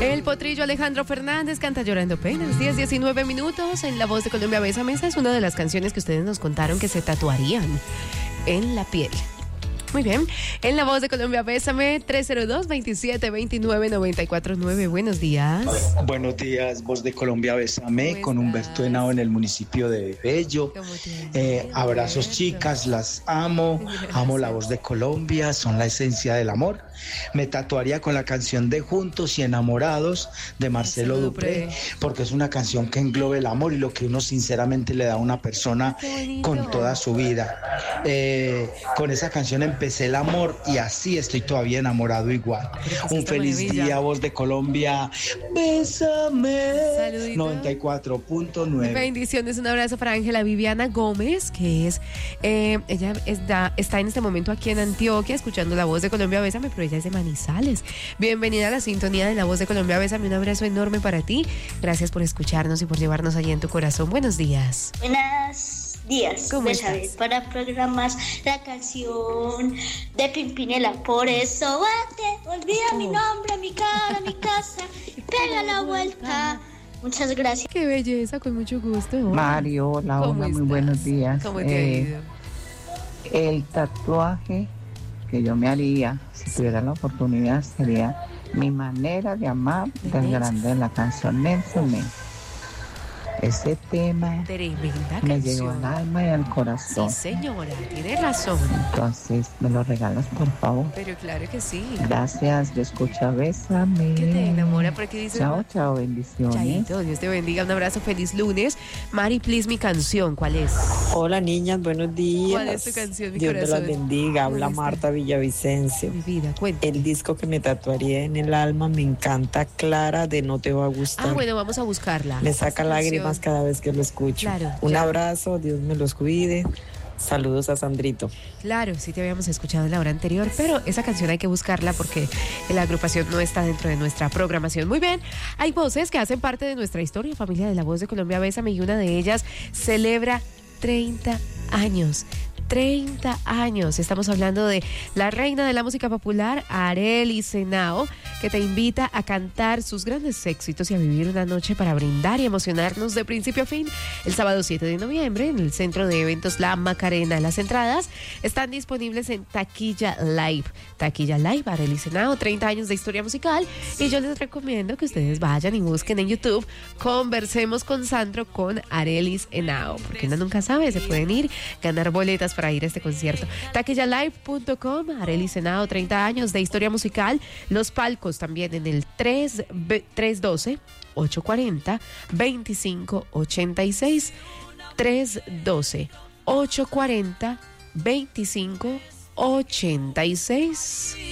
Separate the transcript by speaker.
Speaker 1: El potrillo Alejandro Fernández canta Llorando Penas. 10:19 minutos en La Voz de Colombia. Bésame. Esa es una de las canciones que ustedes nos contaron que se tatuarían en la piel. Muy bien. En La Voz de Colombia, Bésame, 302-2729-949. Buenos días.
Speaker 2: Buenos días, Voz de Colombia, Bésame, con Humberto Henao en el municipio de Bello. Abrazos, chicas, las amo.
Speaker 1: Gracias.
Speaker 2: Amo La Voz de Colombia, son la esencia del amor. Me tatuaría con la canción de Juntos y Enamorados de Marcelo Dupré, porque es una canción que engloba el amor y lo que uno sinceramente le da a una persona con toda su vida. Con esa canción empecé el amor y así estoy todavía enamorado igual. Un feliz día, Voz de Colombia. Bésame.
Speaker 1: Saludito.
Speaker 2: 94.9.
Speaker 1: Bendiciones, un abrazo para Ángela Viviana Gómez, que es, ella está en este momento aquí en Antioquia escuchando La Voz de Colombia, Bésame, pero ella es de Manizales. Bienvenida a la sintonía de La Voz de Colombia, Bésame, un abrazo enorme para ti. Gracias por escucharnos y por llevarnos allí en tu corazón. Buenos días.
Speaker 3: Buenos días.
Speaker 1: ¿Cómo
Speaker 3: Bésame,
Speaker 1: estás?
Speaker 3: para programar la canción de Pimpinela. Por eso vete, olvida mi nombre, mi cara, mi casa, pega la vuelta. Muchas gracias.
Speaker 1: Qué belleza, con mucho gusto.
Speaker 4: Mario, hola,
Speaker 1: ¿Cómo
Speaker 4: hola, muy
Speaker 1: estás?
Speaker 4: buenos días.
Speaker 1: ¿Cómo te ha ido?
Speaker 4: El tatuaje que yo me haría, si tuviera la oportunidad, sería Mi manera de amar del grande de la canción Nelson Ned. Ese tema
Speaker 1: Tremenda
Speaker 4: me llegó al
Speaker 1: canción.
Speaker 4: alma y al corazón.
Speaker 1: Sí, señora, tiene razón.
Speaker 4: Entonces, ¿me lo regalas, por favor?
Speaker 1: Pero claro que sí.
Speaker 4: Gracias, yo escucho Bésame.
Speaker 1: Que te enamora, por aquí dice.
Speaker 4: Chao, chao, bendiciones.
Speaker 1: Chaito, Dios te bendiga, un abrazo, feliz lunes. Mari, please, mi canción, ¿cuál es?
Speaker 5: Hola niñas, buenos días.
Speaker 1: ¿Cuál es tu canción, mi
Speaker 5: Dios
Speaker 1: corazón?
Speaker 5: me las bendiga. Habla
Speaker 1: ¿Cómo está?
Speaker 5: Marta Villavicencio.
Speaker 1: Mi vida, cuenta.
Speaker 5: El disco que me tatuaría en el alma me encanta, Clara, de No Te Va a Gustar.
Speaker 1: Ah, bueno, vamos a buscarla.
Speaker 5: Me saca
Speaker 1: Esta
Speaker 5: lágrimas
Speaker 1: canción.
Speaker 5: cada vez que lo escucho.
Speaker 1: Claro,
Speaker 5: Un
Speaker 1: ya.
Speaker 5: abrazo, Dios me los cuide. Saludos a Sandrito.
Speaker 1: Claro, sí te habíamos escuchado en la hora anterior, pero esa canción hay que buscarla porque la agrupación no está dentro de nuestra programación. Muy bien, hay voces que hacen parte de nuestra historia, familia de La Voz de Colombia, Bésame, y una de ellas celebra 30 años. 30 años. Estamos hablando de la reina de la música popular, Arelis Henao, que te invita a cantar sus grandes éxitos y a vivir una noche para brindar y emocionarnos de principio a fin el sábado 7 de noviembre en el Centro de Eventos La Macarena. Las entradas están disponibles en Taquilla Live. Taquilla Live, Arelis Henao, 30 años de historia musical, y yo les recomiendo que ustedes vayan y busquen en YouTube Conversemos con Sandro con Arelis Henao, porque uno nunca sabe, se pueden ir, ganar boletas para ir a este concierto. Taquillalive.com, Arelis Henao, 30 años de historia musical. Los palcos también en el 312-840-2586. 312-840-2586.